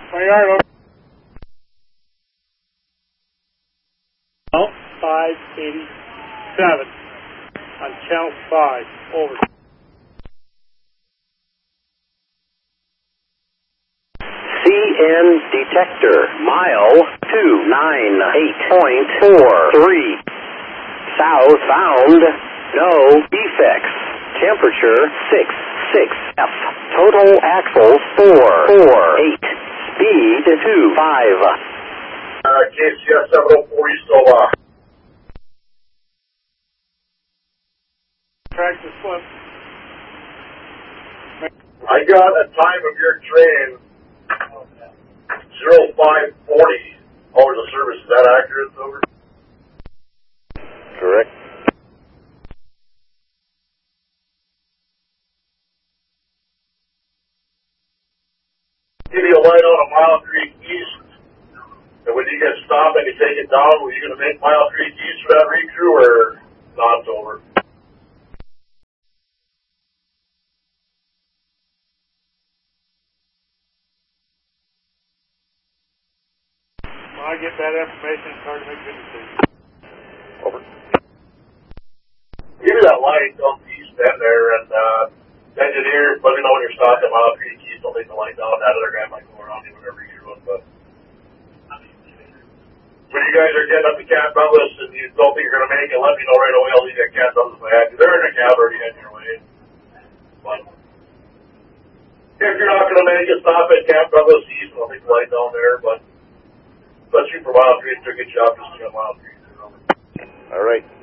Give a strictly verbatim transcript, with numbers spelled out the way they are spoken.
My yard over. five eighty-seven on channel five. Over. C N detector, mile two nine eight point four three. Southbound, no defects. Temperature six six F. Total axles four four eight. Speed two five. Uh, K C S seven oh four East Omaha. Tractor slip. I got a time of your train, zero five forty, over the service. Is that accurate, over? Correct. Give you a light out of Mile Creek East, and when you get stopped and you take it down, were you going to make Mile Creek East for that recrew, or not, over? When I get that information, it's hard to make good decisions. Over. Give me that light on the east end there, and uh, engineer, let me know when you're stopped at Mile Creek East. I'll take the light down. That other guy might go around you whenever you're doing, but when you guys are getting up to Camp Douglas and you don't think you're going to make it, let me know right away. I'll leave you at Camp Douglas if I have to. They're in a cab already on your way. But if you're not going to make it, stop at Camp Douglas East. I'll take the light down there, but let's shoot for Mile Creek. Do a good job just to get Mile Creek. All right.